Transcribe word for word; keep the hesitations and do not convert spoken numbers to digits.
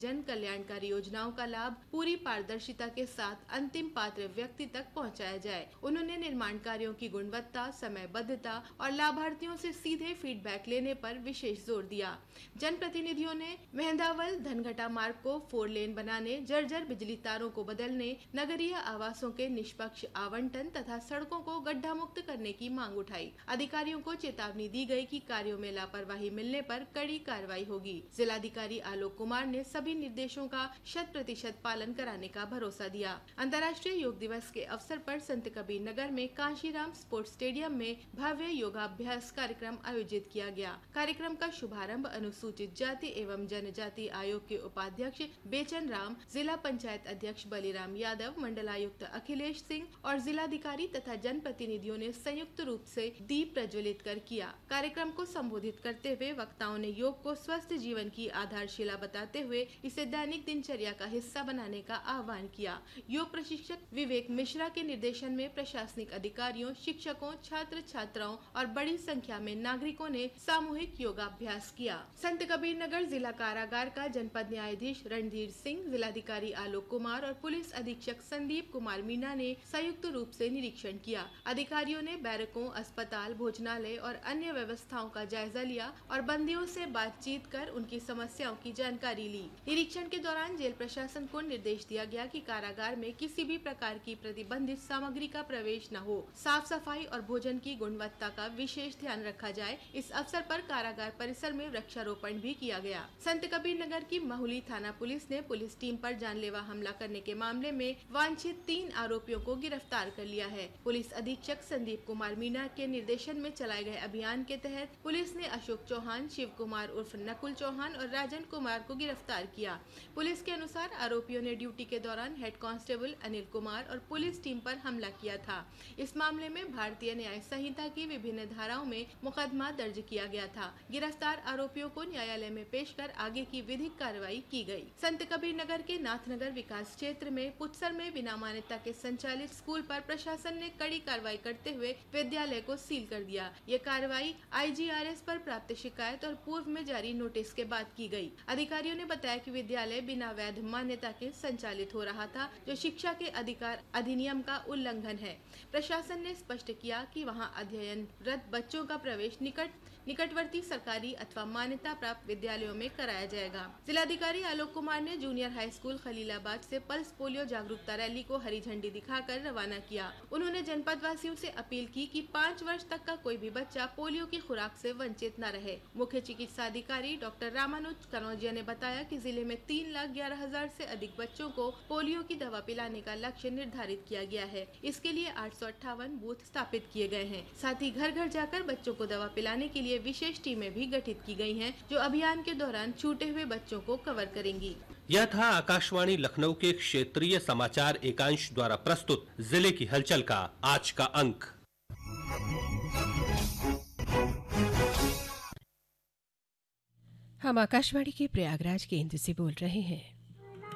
जन कल्याणकारी योजनाओं का लाभ पूरी पारदर्शिता के साथ अंतिम पात्र व्यक्ति तक पहुंचाया जाए। उन्होंने निर्माण कार्यों की गुणवत्ता, समयबद्धता और लाभार्थियों से सीधे फीडबैक लेने पर विशेष जोर दिया। जनप्रतिनिधियों ने मेहंदावल धनघटा मार्ग को फोर लेन बनाने, जर्जर बिजली तारों को बदलने, नगरीय आवासों के निष्पक्ष आवंटन तथा सड़कों को गड्ढा मुक्त करने की मांग उठाई। अधिकारियों को चेतावनी दी गई कि कार्यों में लापरवाही मिलने पर कड़ी कार्रवाई होगी। जिलाधिकारी आलोक कुमार ने सभी निर्देशों का शत प्रतिशत पालन कराने का भरोसा दिया। अंतर्राष्ट्रीय योग दिवस के अवसर पर संत कबीर नगर में कांशीराम स्पोर्ट्स स्टेडियम में भव्य योगाभ्यास कार्यक्रम आयोजित किया गया। कार्यक्रम का शुभारंभ अनुसूचित जाति एवं जनजाति आयोग के उपाध्यक्ष बेचन राम, जिला पंचायत अध्यक्ष बलीराम यादव, मंडलायुक्त अखिलेश सिंह और जिलाधिकारी तथा जनप्रतिनिधियों ने संयुक्त रूप से दीप प्रज्वलित कर किया। कार्यक्रम को संबोधित करते हुए वक्ताओं ने योग को स्वस्थ जीवन की आधारशिला बताते हुए इसे दैनिक दिनचर्या का हिस्सा बनाने का आह्वान किया। योग प्रशिक्षक विवेक मिश्रा के निर्देशन में प्रशासनिक अधिकारियों, शिक्षकों, छात्र छात्राओं और बड़ी संख्या में नागरिकों ने सामूहिक योगाभ्यास किया। संत कबीर नगर जिला कारागार का जनपद न्यायाधीश रणधीर सिंह, जिलाधिकारी आलोक कुमार और पुलिस अधीक्षक संदीप कुमार मीना ने संयुक्त रूप से निरीक्षण किया। अधिकारियों ने बैरकों, अस्पताल, भोजनालय और अन्य व्यवस्थाओं का जायजा लिया और बंदियों से बातचीत कर उनकी समस्याओं की जानकारी ली। निरीक्षण के दौरान जेल प्रशासन को निर्देश दिया गया कि कारागार में किसी भी प्रकार की प्रतिबंधित सामग्री का प्रवेश न हो। साफ सफाई और भोजन की गुणवत्ता का विशेष ध्यान रखा जाए। इस अवसर पर कारागार परिसर में वृक्षारोपण भी किया गया। संत कबीर नगर की महुली थाना पुलिस ने पुलिस टीम पर जानलेवा हमला करने के मामले में वांछित तीन आरोपियों को गिरफ्तार कर लिया है। पुलिस अधीक्षक संदीप कुमार मीना के निर्देशन में चलाए गए अभियान के तहत पुलिस ने अशोक चौहान, शिव कुमार उर्फ नकुल चौहान और राजन कुमार को गिरफ्तार किया। पुलिस के अनुसार आरोपियों ने ड्यूटी के दौरान हेड कांस्टेबल अनिल कुमार और पुलिस टीम पर हमला किया था। इस मामले में भारतीय न्याय संहिता की विभिन्न धाराओं में मुकदमा दर्ज किया गया था। गिरफ्तार आरोपियों को न्यायालय में पेश कर आगे की विधिक कार्रवाई की गई। संत कबीर नगर के नाथनगर विकास क्षेत्र में पुत्सर में बिना मान्यता के संचालित स्कूल पर प्रशासन ने कड़ी कार्रवाई करते हुए विद्यालय को सील कर दिया। ये कार्रवाई आई जी आर एस पर प्राप्त शिकायत और पूर्व में जारी नोटिस के बाद की गई। अधिकारियों ने बताया कि विद्यालय बिना वैध मान्यता के संचालित हो रहा था, जो शिक्षा के अधिकार अधिनियम का उल्लंघन है। प्रशासन ने स्पष्ट किया कि वहां अध्ययनरत बच्चों का प्रवेश निकट निकटवर्ती सरकारी अथवा मान्यता प्राप्त विद्यालयों में कराया जाएगा। जिलाधिकारी आलोक कुमार ने जूनियर हाई स्कूल खलीलाबाद से पल्स पोलियो जागरूकता रैली को हरी झंडी दिखाकर रवाना किया। उन्होंने जनपद वासियों से अपील की कि पाँच वर्ष तक का कोई भी बच्चा पोलियो की खुराक से वंचित न रहे। मुख्य चिकित्सा अधिकारी डॉक्टर रामानुज कनौजिया ने बताया कि जिले में तीन लाख ग्यारह हजार से अधिक बच्चों को पोलियो की दवा पिलाने का लक्ष्य निर्धारित किया गया है। इसके लिए आठ सौ अट्ठावन बूथ स्थापित किए गए हैं। साथ ही घर घर जाकर बच्चों को दवा पिलाने के लिए विशेष टीमें भी गठित की गई हैं, जो अभियान के दौरान छूटे हुए बच्चों को कवर करेंगी। यह था आकाशवाणी लखनऊ के क्षेत्रीय समाचार एकांश द्वारा प्रस्तुत जिले की हलचल का आज का अंक। हम आकाशवाणी के प्रयागराज केंद्र से बोल रहे हैं।